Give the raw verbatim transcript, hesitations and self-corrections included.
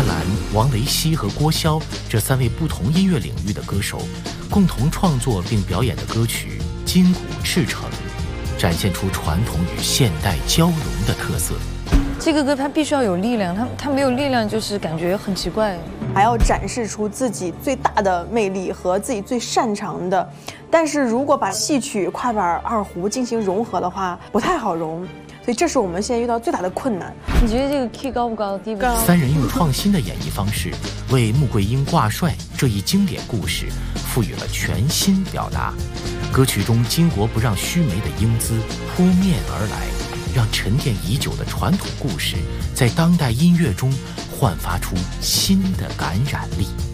兰、王雷希和郭霄这三位不同音乐领域的歌手共同创作并表演的歌曲《金谷赤诚》，展现出传统与现代交融的特色。 这个歌它必须要有力量，它它没有力量就是感觉很奇怪， 还要展示出自己最大的魅力和自己最擅长的。但是如果把戏曲、快板、二胡进行融合的话，不太好融。所以这是我们现在遇到最大的困难。 你觉得这个 key 高不高？低不高？ 三人用创新的演绎方式，为穆桂英挂帅这一经典故事赋予了全新表达。歌曲中巾帼不让须眉的英姿扑面而来，让沉淀已久的传统故事在当代音乐中焕发出新的感染力。